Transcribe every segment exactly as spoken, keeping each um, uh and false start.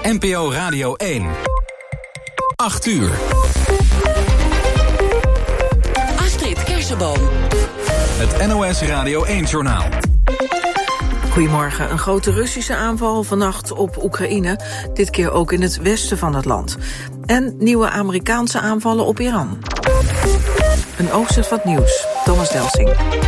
N P O Radio één. acht uur. Astrid Kersenboom. Het N O S Radio één-journaal. Goedemorgen. Een grote Russische aanval vannacht op Oekraïne. Dit keer ook in het westen van het land. En nieuwe Amerikaanse aanvallen op Iran. Een overzicht van het nieuws. Thomas Delsing.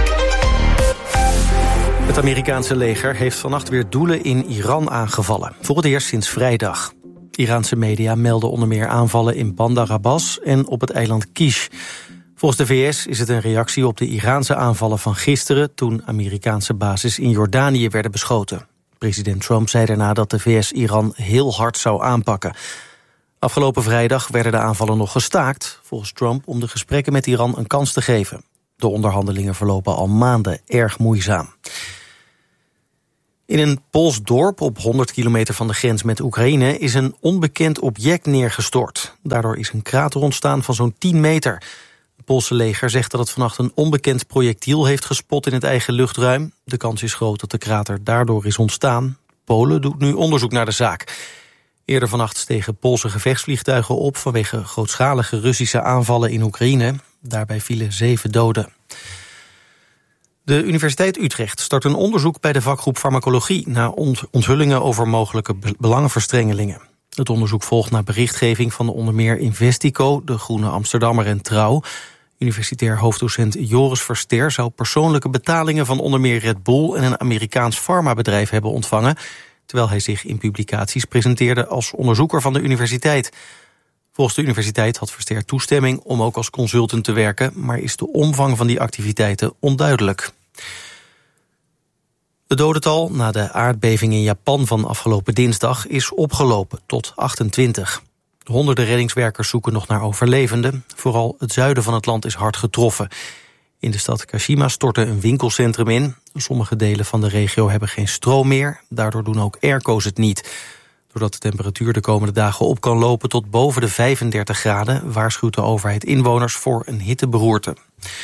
Het Amerikaanse leger heeft vannacht weer doelen in Iran aangevallen. Voor het eerst sinds vrijdag. Iraanse media melden onder meer aanvallen in Bandar Abbas en op het eiland Kish. Volgens de V S is het een reactie op de Iraanse aanvallen van gisteren, toen Amerikaanse bases in Jordanië werden beschoten. President Trump zei daarna dat de V S Iran heel hard zou aanpakken. Afgelopen vrijdag werden de aanvallen nog gestaakt, volgens Trump, om de gesprekken met Iran een kans te geven. De onderhandelingen verlopen al maanden erg moeizaam. In een Pools dorp op honderd kilometer van de grens met Oekraïne is een onbekend object neergestort. Daardoor is een krater ontstaan van zo'n tien meter. Het Poolse leger zegt dat het vannacht een onbekend projectiel heeft gespot in het eigen luchtruim. De kans is groot dat de krater daardoor is ontstaan. Polen doet nu onderzoek naar de zaak. Eerder vannacht stegen Poolse gevechtsvliegtuigen op vanwege grootschalige Russische aanvallen in Oekraïne. Daarbij vielen zeven doden. De Universiteit Utrecht start een onderzoek bij de vakgroep Farmacologie naar onthullingen over mogelijke belangenverstrengelingen. Het onderzoek volgt naar berichtgeving van onder meer Investico, de Groene Amsterdammer en Trouw. Universitair hoofddocent Joris Verster zou persoonlijke betalingen van onder meer Red Bull en een Amerikaans farmabedrijf hebben ontvangen, terwijl hij zich in publicaties presenteerde als onderzoeker van de universiteit. Volgens de universiteit had Verster toestemming om ook als consultant te werken, maar is de omvang van die activiteiten onduidelijk. Het dodental na de aardbeving in Japan van afgelopen dinsdag is opgelopen tot achtentwintig. Honderden reddingswerkers zoeken nog naar overlevenden. Vooral het zuiden van het land is hard getroffen. In de stad Kashima stortte een winkelcentrum in. Sommige delen van de regio hebben geen stroom meer. Daardoor doen ook airco's het niet. Doordat de temperatuur de komende dagen op kan lopen tot boven de vijfendertig graden... waarschuwt de overheid inwoners voor een hitteberoerte.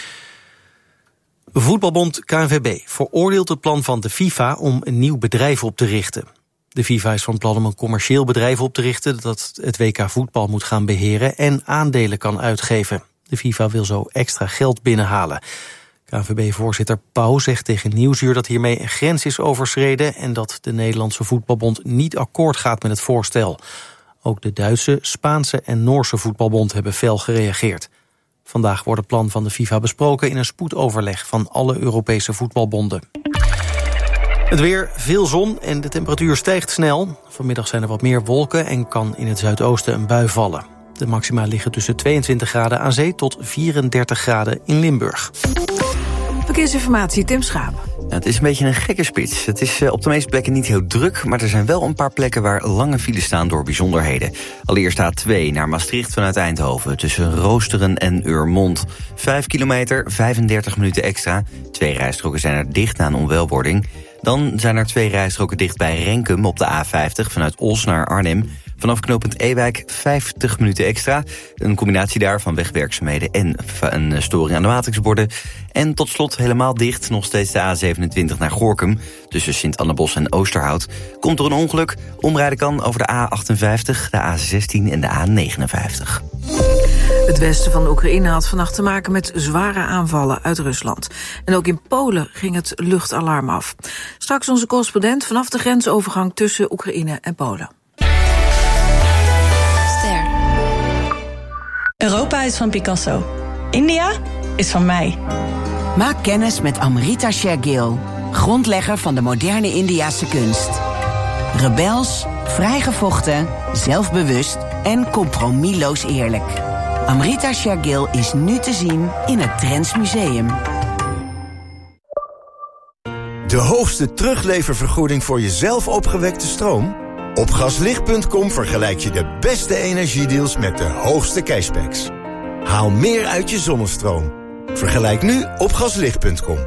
Voetbalbond K N V B veroordeelt het plan van de FIFA om een nieuw bedrijf op te richten. De FIFA is van plan om een commercieel bedrijf op te richten dat het W K voetbal moet gaan beheren en aandelen kan uitgeven. De FIFA wil zo extra geld binnenhalen. K N V B-voorzitter Pauw zegt tegen Nieuwsuur dat hiermee een grens is overschreden en dat de Nederlandse voetbalbond niet akkoord gaat met het voorstel. Ook de Duitse, Spaanse en Noorse voetbalbond hebben fel gereageerd. Vandaag wordt het plan van de FIFA besproken in een spoedoverleg van alle Europese voetbalbonden. Het weer, veel zon en de temperatuur stijgt snel. Vanmiddag zijn er wat meer wolken en kan in het zuidoosten een bui vallen. De maxima liggen tussen tweeëntwintig graden aan zee tot vierendertig graden in Limburg. Verkeersinformatie, Tim Schaap. Het is een beetje een gekke spits. Het is op de meeste plekken niet heel druk, maar er zijn wel een paar plekken waar lange files staan door bijzonderheden. Allereerst A twee naar Maastricht vanuit Eindhoven tussen Roosteren en Urmond. Vijf kilometer, vijfendertig minuten extra. Twee rijstroken zijn er dicht na een onwelwording. Dan zijn er twee rijstroken dicht bij Renkum op de A vijftig vanuit Os naar Arnhem. Vanaf knooppunt Ewijk vijftig minuten extra. Een combinatie daar van wegwerkzaamheden en een storing aan de matrixborden. En tot slot helemaal dicht nog steeds de A zevenentwintig naar Gorinchem. Tussen Sint-Annebos en Oosterhout. Komt er een ongeluk? Omrijden kan over de A achtenvijftig, de A zestien en de A negenenvijftig. Het westen van Oekraïne had vannacht te maken met zware aanvallen uit Rusland. En ook in Polen ging het luchtalarm af. Straks onze correspondent vanaf de grensovergang tussen Oekraïne en Polen. Ster. Europa is van Picasso. India is van mij. Maak kennis met Amrita Shergill, grondlegger van de moderne Indiase kunst. Rebels, vrijgevochten, zelfbewust en compromisloos eerlijk. Amrita Shergill is nu te zien in het Trends Museum. De hoogste terugleververgoeding voor je zelf opgewekte stroom? Op gaslicht punt com vergelijk je de beste energiedeals met de hoogste cashbacks. Haal meer uit je zonnestroom. Vergelijk nu op gaslicht punt com.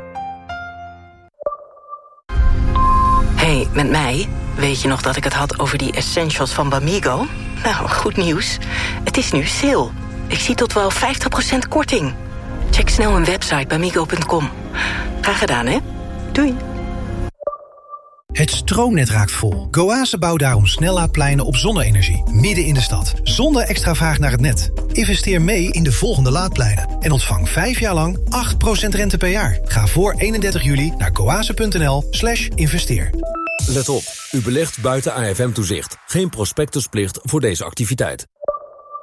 Hey, met mij? Weet je nog dat ik het had over die essentials van Bamigo? Nou, goed nieuws. Het is nu sale. Ik zie tot wel vijftig procent korting. Check snel mijn website bamigo punt com. Graag gedaan, hè? Doei. Het stroomnet raakt vol. Goase bouwt daarom snellaadpleinen op zonne-energie, midden in de stad. Zonder extra vraag naar het net. Investeer mee in de volgende laadpleinen. En ontvang vijf jaar lang acht procent rente per jaar. Ga voor eenendertig juli naar goase.nl slash investeer. Let op, u belegt buiten A F M-toezicht. Geen prospectusplicht voor deze activiteit.